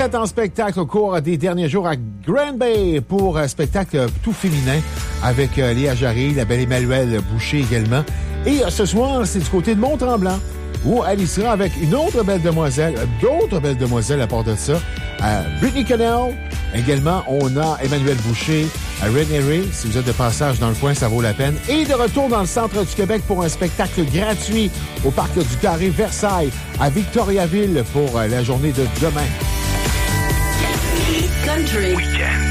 4 en spectacle au cours des derniers jours à Grand Bay pour un spectacle tout féminin avec Léa Jarry, la belle Emmanuelle Boucher également. Et ce soir, c'est du côté de Mont-Tremblant où elle y sera avec une autre belle demoiselle, d'autres belles demoiselles à part de ça. Brittany Connell. Également, on a Emmanuelle Boucher, René Ray. Si vous êtes de passage dans le coin, ça vaut la peine. Et de retour dans le centre du Québec pour un spectacle gratuit au Parc du Carré Versailles à Victoriaville pour la journée de demain. Country. Weekend.